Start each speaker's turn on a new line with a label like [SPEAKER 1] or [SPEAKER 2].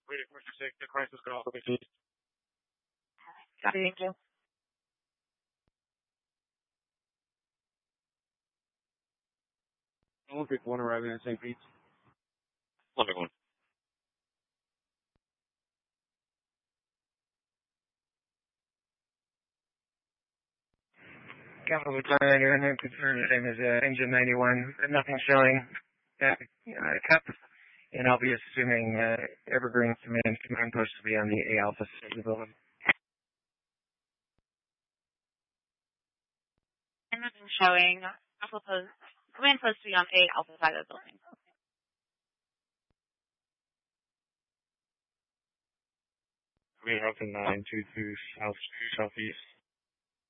[SPEAKER 1] Waiting for the crisis call. Okay.
[SPEAKER 2] Thank you.
[SPEAKER 1] Olympic 1 arriving at St. Pete's.
[SPEAKER 3] Olympic 1.
[SPEAKER 2] Capital Battalion, your name confirmed, the same as Engine 91. Nothing showing Cup, and I'll be assuming Evergreen Command Post to be on the A Alpha side of the building.
[SPEAKER 4] And nothing showing Alpha Post, Command Post to be on A Alpha side of the building.
[SPEAKER 1] Command Alpha 922 southeast.